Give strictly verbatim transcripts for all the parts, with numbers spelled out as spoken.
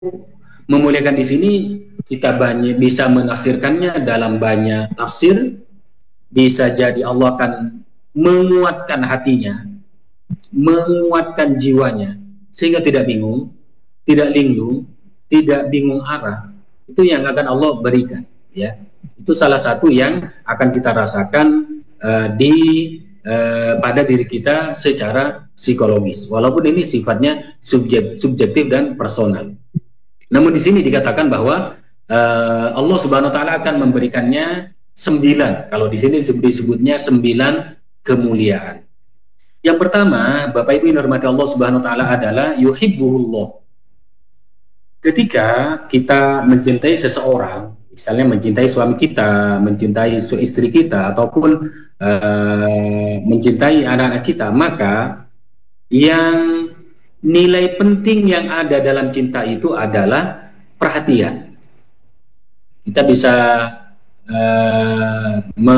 memuliakan di sini kita banyak bisa menafsirkannya dalam banyak tafsir. Bisa jadi Allah akan menguatkan hatinya, menguatkan jiwanya, sehingga tidak bingung, tidak linglung, tidak bingung arah. Itu yang akan Allah berikan, ya. Itu salah satu yang akan kita rasakan uh, di uh, pada diri kita secara psikologis. Walaupun ini sifatnya subjek, subjektif dan personal. Namun di sini dikatakan bahwa uh, Allah Subhanahu wa taala akan memberikannya sembilan. Kalau di sini disebutnya sembilan kemuliaan. Yang pertama, Bapak Ibu yang dirahmati Allah Subhanahu wa taala adalah yuhibbuhullah. Ketika kita mencintai seseorang, misalnya mencintai suami kita, mencintai istri kita, ataupun uh, mencintai anak-anak kita, maka yang nilai penting yang ada dalam cinta itu adalah perhatian. Kita bisa uh, me,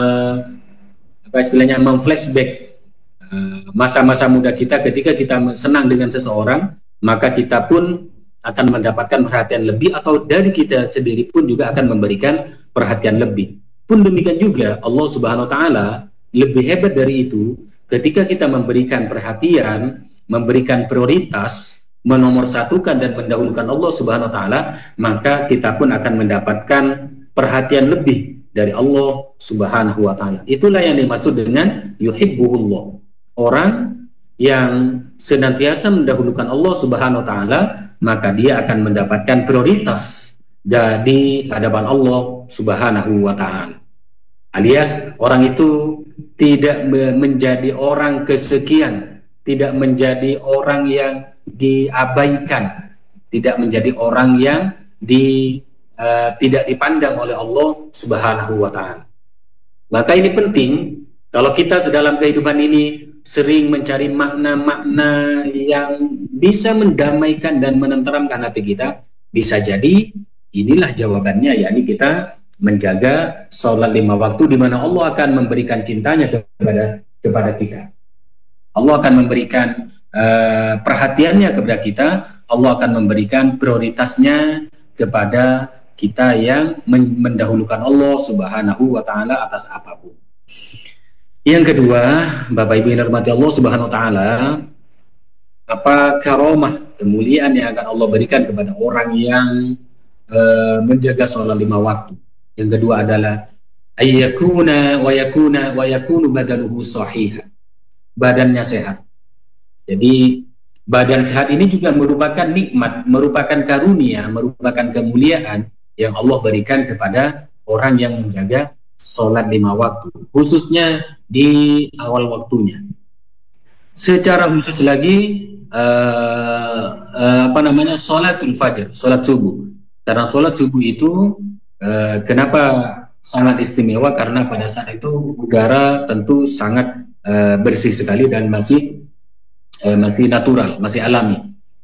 apa istilahnya memflashback uh, masa-masa muda kita ketika kita senang dengan seseorang, maka kita pun akan mendapatkan perhatian lebih, atau dari kita sendiri pun juga akan memberikan perhatian lebih. Pun demikian juga Allah Subhanahu wa taala lebih hebat dari itu. Ketika kita memberikan perhatian, memberikan prioritas, menomorsatukan dan mendahulukan Allah Subhanahu wa taala, maka kita pun akan mendapatkan perhatian lebih dari Allah Subhanahu wa taala. Itulah yang dimaksud dengan yuhibbuhullah. Orang yang senantiasa mendahulukan Allah Subhanahu wa taala, maka dia akan mendapatkan prioritas dari hadapan Allah Subhanahu wa taala. Alias orang itu tidak menjadi orang kesekian, tidak menjadi orang yang diabaikan, tidak menjadi orang yang di, uh, tidak dipandang oleh Allah Subhanahu wa taala. Maka ini penting kalau kita dalam kehidupan ini sering mencari makna-makna yang bisa mendamaikan dan menenteramkan hati kita, bisa jadi inilah jawabannya, yakni kita menjaga sholat lima waktu, di mana Allah akan memberikan cintanya kepada kepada kita. Allah akan memberikan uh, perhatiannya kepada kita. Allah akan memberikan prioritasnya kepada kita yang mendahulukan Allah Subhanahu wa taala atas apapun. Yang kedua, Bapak Ibu yang dirahmati Allah Subhanahu wa taala, apa karomah, kemuliaan yang akan Allah berikan kepada orang yang uh, menjaga sholat lima waktu. Yang kedua adalah ayyakuna wa yakuna wa yakunu badaluhu sahihah. Badannya sehat. Jadi badan sehat ini juga merupakan nikmat, merupakan karunia, merupakan kemuliaan yang Allah berikan kepada orang yang menjaga sholat lima waktu, khususnya di awal waktunya. Secara khusus lagi uh, uh, apa namanya sholatul fajr, sholat subuh. Karena sholat subuh itu uh, kenapa sangat istimewa, karena pada saat itu udara tentu sangat uh, bersih sekali dan masih uh, masih natural, masih alami.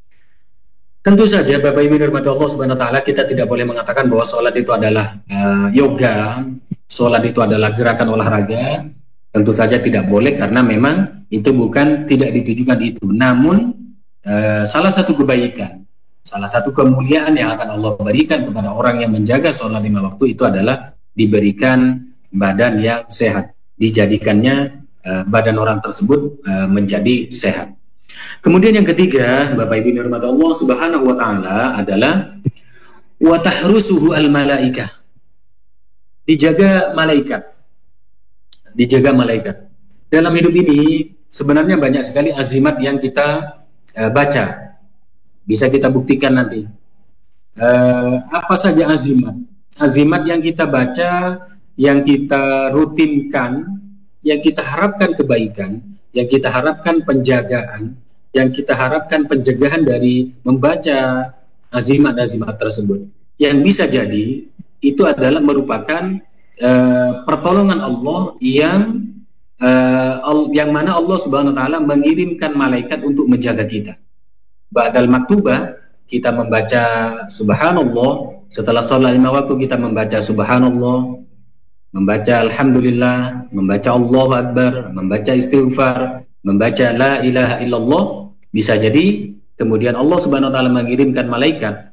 Tentu saja Bapak Ibu dirahmati Allah Subhanahu wa taala, kita tidak boleh mengatakan bahwa sholat itu adalah uh, yoga, sholat itu adalah gerakan olahraga. Tentu saja tidak boleh, karena memang itu bukan, tidak ditujukan itu. Namun uh, salah satu kebaikan, salah satu kemuliaan yang akan Allah berikan kepada orang yang menjaga sholat lima waktu itu adalah diberikan badan yang sehat, dijadikannya uh, badan orang tersebut uh, menjadi sehat. Kemudian yang ketiga, Bapak Ibu dirahmati Allah Subhanahu wa taala, adalah wa tahrusuhu al malaikah. Dijaga malaikat. Dijaga malaikat. Dalam hidup ini sebenarnya banyak sekali azimat yang kita uh, baca. Bisa kita buktikan nanti. Uh, apa saja azimat? Azimat yang kita baca, yang kita rutinkan, yang kita harapkan kebaikan, yang kita harapkan penjagaan, yang kita harapkan pencegahan dari membaca azimat-azimat tersebut. Yang bisa jadi itu adalah merupakan uh, pertolongan Allah yang uh, yang mana Allah Subhanahu wa taala mengirimkan malaikat untuk menjaga kita. Ba'dal maktubah kita membaca subhanallah, setelah sholat lima waktu kita membaca subhanallah, membaca alhamdulillah, membaca Allahu akbar, membaca istighfar, membaca la ilaha illallah. Bisa jadi Kemudian Allah Subhanahu wa taala mengirimkan malaikat